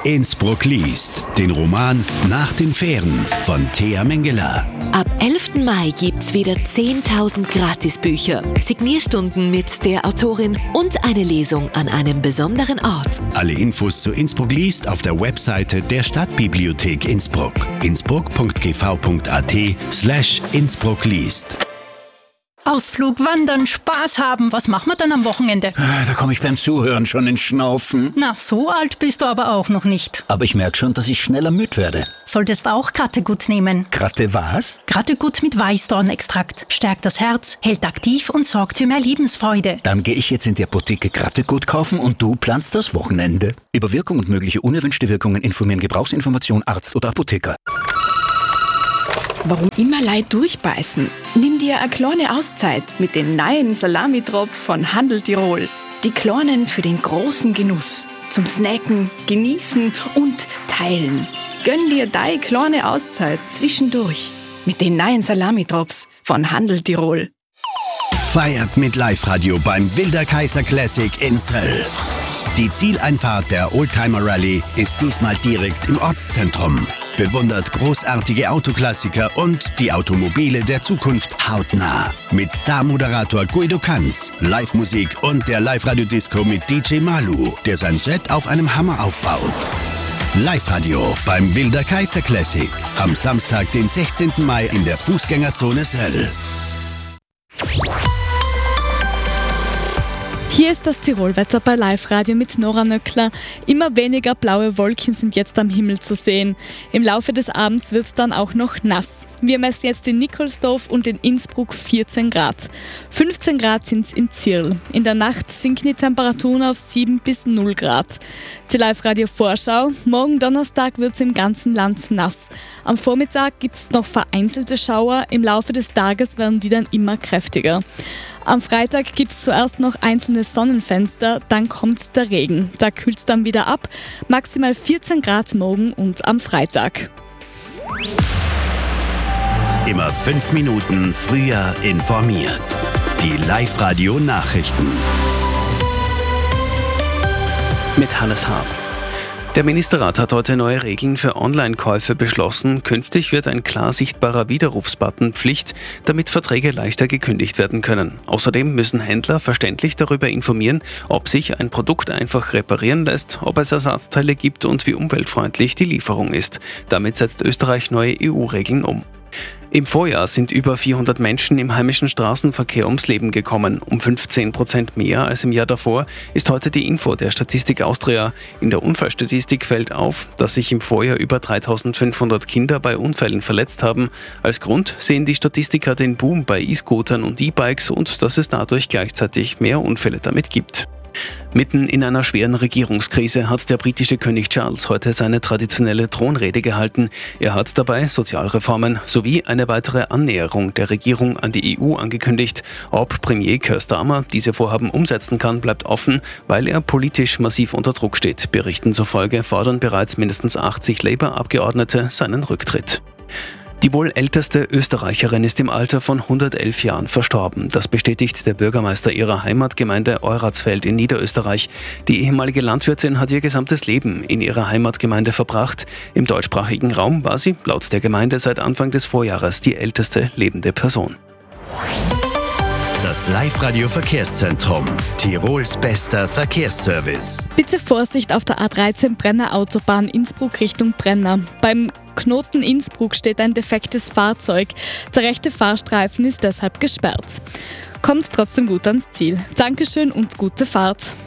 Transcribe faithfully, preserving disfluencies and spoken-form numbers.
Innsbruck liest. Den Roman Nach den Fähren von Thea Mengele. Ab elften Mai gibt's wieder zehntausend Gratisbücher, Signierstunden mit der Autorin und eine Lesung an einem besonderen Ort. Alle Infos zu Innsbruck liest auf der Webseite der Stadtbibliothek Innsbruck. innsbruck punkt g v punkt a t slash Innsbruck liest. Ausflug, Wandern, Spaß haben. Was machen wir dann am Wochenende? Da komme ich beim Zuhören schon ins Schnaufen. Na, so alt bist du aber auch noch nicht. Aber ich merke schon, dass ich schneller müde werde. Solltest auch Krattegut nehmen. Kratte was? Krattegut mit Weißdornextrakt. Stärkt das Herz, hält aktiv und sorgt für mehr Lebensfreude. Dann gehe ich jetzt in die Apotheke Krattegut kaufen und du planst das Wochenende. Über Wirkung und mögliche unerwünschte Wirkungen informieren Gebrauchsinformation Arzt oder Apotheker. Warum immer Leid durchbeißen? Nimm dir eine kleine Auszeit mit den neuen Salami-Drops von Handel Tirol. Die kleinen für den großen Genuss. Zum Snacken, Genießen und Teilen. Gönn dir deine kleine Auszeit zwischendurch mit den neuen Salami-Drops von Handel Tirol. Feiert mit Live-Radio beim Wilder Kaiser Classic in Söll. Die Zieleinfahrt der Oldtimer Rallye ist diesmal direkt im Ortszentrum. Bewundert großartige Autoklassiker und die Automobile der Zukunft hautnah. Mit Star-Moderator Guido Kanz, Live-Musik und der Live-Radio-Disco mit D J Malu, der sein Set auf einem Hammer aufbaut. Live-Radio beim Wilder Kaiser Classic. Am Samstag, den sechzehnten Mai in der Fußgängerzone Söll. Hier ist das Tirolwetter bei Live-Radio mit Nora Nöckler. Immer weniger blaue Wolken sind jetzt am Himmel zu sehen. Im Laufe des Abends wird es dann auch noch nass. Wir messen jetzt in Nikolsdorf und in Innsbruck vierzehn Grad. fünfzehn Grad sind es in Zirl. In der Nacht sinken die Temperaturen auf sieben bis null Grad. Die Live-Radio-Vorschau. Morgen Donnerstag wird es im ganzen Land nass. Am Vormittag gibt es noch vereinzelte Schauer. Im Laufe des Tages werden die dann immer kräftiger. Am Freitag gibt es zuerst noch einzelne Sonnenfenster, dann kommt der Regen. Da kühlt es dann wieder ab. Maximal vierzehn Grad morgen und am Freitag. Immer fünf Minuten früher informiert. Die Live-Radio-Nachrichten. Mit Hannes Haab. Der Ministerrat hat heute neue Regeln für Online-Käufe beschlossen. Künftig wird ein klar sichtbarer Widerrufsbutton Pflicht, damit Verträge leichter gekündigt werden können. Außerdem müssen Händler verständlich darüber informieren, ob sich ein Produkt einfach reparieren lässt, ob es Ersatzteile gibt und wie umweltfreundlich die Lieferung ist. Damit setzt Österreich neue E U-Regeln um. Im Vorjahr sind über vierhundert Menschen im heimischen Straßenverkehr ums Leben gekommen. Um fünfzehn Prozent mehr als im Jahr davor ist heute die Info der Statistik Austria. In der Unfallstatistik fällt auf, dass sich im Vorjahr über dreitausendfünfhundert Kinder bei Unfällen verletzt haben. Als Grund sehen die Statistiker den Boom bei E-Scootern und E-Bikes und dass es dadurch gleichzeitig mehr Unfälle damit gibt. Mitten in einer schweren Regierungskrise hat der britische König Charles heute seine traditionelle Thronrede gehalten. Er hat dabei Sozialreformen sowie eine weitere Annäherung der Regierung an die E U angekündigt. Ob Premier Keir Starmer diese Vorhaben umsetzen kann, bleibt offen, weil er politisch massiv unter Druck steht. Berichten zufolge fordern bereits mindestens achtzig Labour-Abgeordnete seinen Rücktritt. Die wohl älteste Österreicherin ist im Alter von hundertelf Jahren verstorben. Das bestätigt der Bürgermeister ihrer Heimatgemeinde Euratsfeld in Niederösterreich. Die ehemalige Landwirtin hat ihr gesamtes Leben in ihrer Heimatgemeinde verbracht. Im deutschsprachigen Raum war sie, laut der Gemeinde, seit Anfang des Vorjahres die älteste lebende Person. Das Live-Radio-Verkehrszentrum. Tirols bester Verkehrsservice. Bitte Vorsicht auf der A dreizehn Brenner Autobahn Innsbruck Richtung Brenner. Beim Knoten Innsbruck steht ein defektes Fahrzeug. Der rechte Fahrstreifen ist deshalb gesperrt. Kommt trotzdem gut ans Ziel. Dankeschön und gute Fahrt.